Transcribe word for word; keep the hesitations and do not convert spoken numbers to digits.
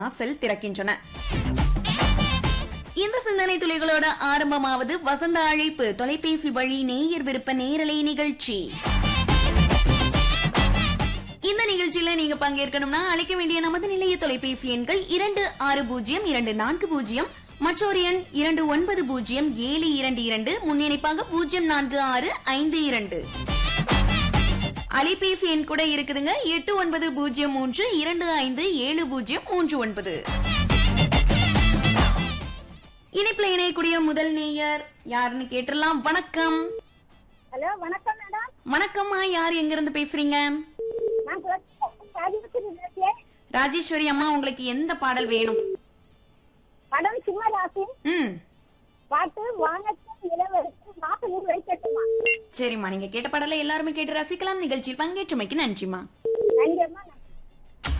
வாசல் திறக்கின்றன. இந்த சிந்தனை துளிகளோட ஆரம்பமாவது வசந்த அழைப்பு தொலைபேசி வழி நேயர் விருப்ப நேரலை நிகழ்ச்சி. இந்த நிகழ்ச்சியில நீங்க பங்கேற்கணும்னா அழைக்க வேண்டிய நமது நிலைய தொலைபேசி எண்கள் இரண்டு ஆறு பூஜ்ஜியம் இரண்டு நான்கு பூஜ்ஜியம், மற்றொரு எண் இரண்டு ஒன்பது பூஜ்ஜியம் ஏழு இரண்டு இரண்டு, முன்னிணைப்பாக பூஜ்ஜியம் நான்கு ஆறு ஐந்து இரண்டு. அலைபேசி எண் கூட இருக்குதுங்க, எட்டு ஒன்பது பூஜ்ஜியம் மூன்று இரண்டு ஐந்து ஏழு பூஜ்ஜியம் மூன்று ஒன்பது. இணைப்புல இணையக்கூடிய முதல் நேயர் யாருன்னு கேட்டுடலாம். வணக்கம். ஹலோ, வணக்கம் மேடம். வணக்கம்மா, யார் எங்க இருந்து பேசுறீங்க? நான் ராஜேஸ்வரி பேசுறேன். ராஜேஸ்வரி அம்மா, உங்களுக்கு எந்த பாடல் வேணும்? படம் சிம்மராசி, ம் பாட்டு வானத்தில் இளவரசி வாசலில் வைக்கட்டுமா. சரிம்மா, நீங்க கேட்ட பாடலை எல்லாருமே கேட்டு ரசிக்கலாம். நிகழ்ச்சியில் பங்கேற்றமைக்கு நன்றிமா. நன்றிம்மா.